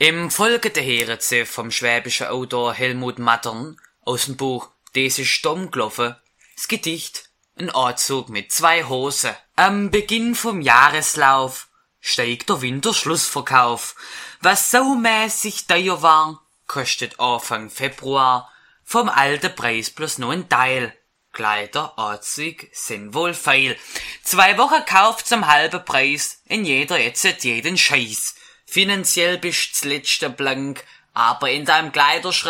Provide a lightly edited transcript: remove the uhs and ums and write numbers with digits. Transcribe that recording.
Im folgenden hören Sie vom schwäbischen Autor Helmut Mattern aus dem Buch Des ist dumm gelaufen das Gedicht Ein Anzug mit 2 Hosen. Am Beginn vom Jahreslauf steigt der Winterschlussverkauf. Was saumäßig teuer war, kostet Anfang Februar vom alten Preis bloß noch ein Teil. Kleider, Anzüge sind wohl feil. 2 Wochen Kauf zum halben Preis, in jeder jetzt jeden Scheiß. Finanziell bist zuletzt blank, aber in deinem Kleiderschrank